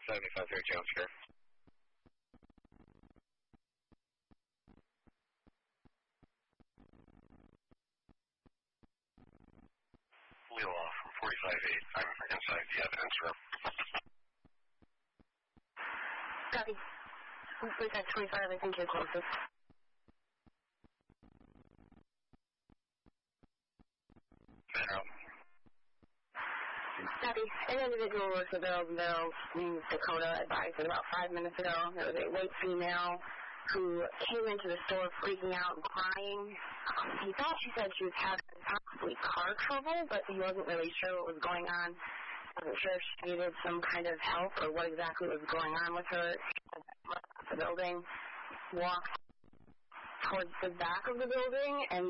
75 Jones here. Wheel off from 45-8. I'm inside the evidence room. Copy. We've got 25, I think you're closest. Copy. An individual was the Barrels and Barrels in Dakota advised about 5 minutes ago. There was a white female who came into the store freaking out and crying. He thought she said she was having possibly car trouble, but he wasn't really sure what was going on. Wasn't sure if she needed some kind of help or what exactly was going on with her. She left the building, walked towards the back of the building, and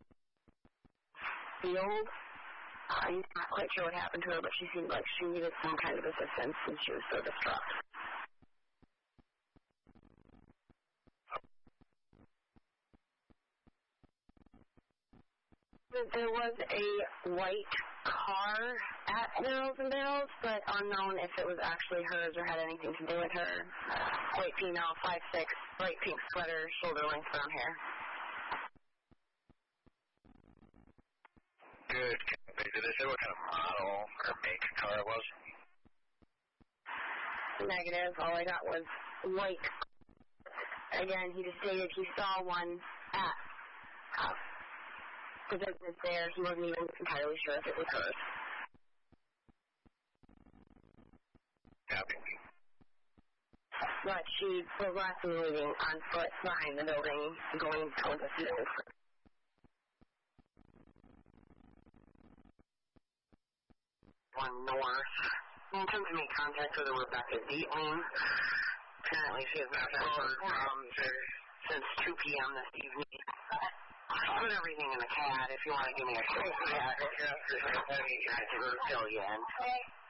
field. I'm not quite sure what happened to her, but she seemed like she needed some kind of assistance and she was so distraught. There was a white car at Barrels and Barrels, but unknown if it was actually hers or had anything to do with her. White female, 5'6", bright pink sweater, shoulder length brown hair. Good. Did they say what kind of model or make car it was? Negative. All I got was white. Again, he just stated he saw one at the business there. He wasn't even entirely sure if it was hers. Copy. But she was last moving on foot behind the building, going towards the field. One north. In terms of making contact with Rebecca Dietling, apparently she has not been since 2 p.m. this evening. I put everything in the CAD if you want to give me a quick CAD. I can fill you in.